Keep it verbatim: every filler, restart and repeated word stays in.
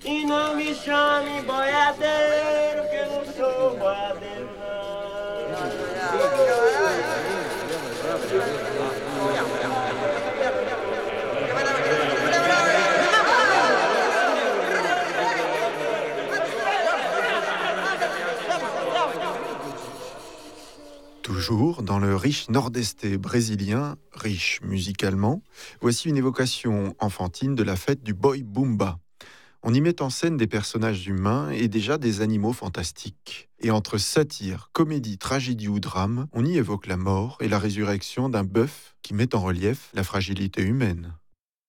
e não me chame boiadeiro, que eu não sou boiadeiro, Toujours dans le riche nord-estais brésilien, riche musicalement, voici une évocation enfantine de la fête du Boi Bumba. On y met en scène des personnages humains et déjà des animaux fantastiques. Et entre satire, comédie, tragédie ou drame, on y évoque la mort et la résurrection d'un bœuf qui met en relief la fragilité humaine.